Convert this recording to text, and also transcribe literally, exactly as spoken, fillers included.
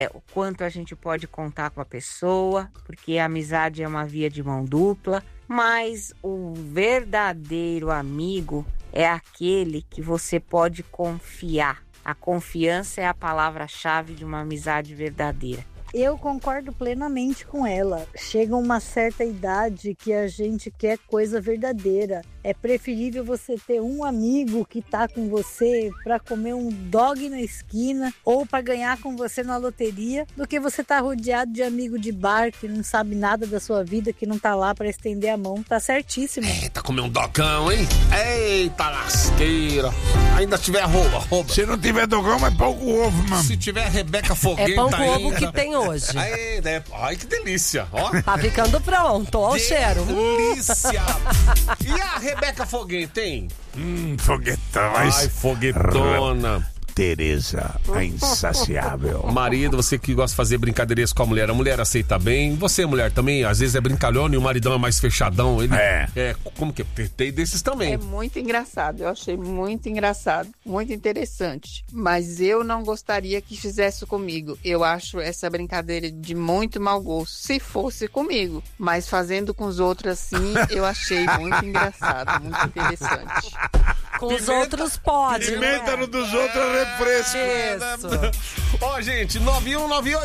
o quanto a gente pode contar com a pessoa, porque a amizade é uma via de mão dupla, mas o verdadeiro amigo é aquele que você pode confiar. A confiança é a palavra-chave de uma amizade verdadeira. Eu concordo plenamente com ela. Chega uma certa idade que a gente quer coisa verdadeira. É preferível você ter um amigo que tá com você para comer um dog na esquina ou para ganhar com você na loteria, do que você tá rodeado de amigo de bar que não sabe nada da sua vida, que não tá lá para estender a mão. Tá certíssimo. Eita, comer um docão, hein? Eita lasqueira. Ainda tiver arroba, arroba. Se não tiver dogão, é pão com ovo, mano. Se tiver Rebeca Foguenta É pão com ainda. ovo que tem hoje. Ai, né? Ai, que delícia, ó. Tá ficando pronto, ó o cheiro. Delícia. E a Rebeca Foguenta, hein? Hum, foguetão. Ai, foguetona. Tereza, a insaciável. Marido, você que gosta de fazer brincadeiras com a mulher, a mulher aceita bem. Você, mulher, também, às vezes é brincalhona e o maridão é mais fechadão. Ele É. é como que é? Tem desses também. É muito engraçado, eu achei muito engraçado, muito interessante. Mas eu não gostaria que fizesse comigo. Eu acho essa brincadeira de muito mau gosto, se fosse comigo. Mas fazendo com os outros assim, eu achei muito engraçado, muito interessante. Com os outros pode, Pimenta né? no dos outros é refresco. Isso. Ó, gente, nove um nove oito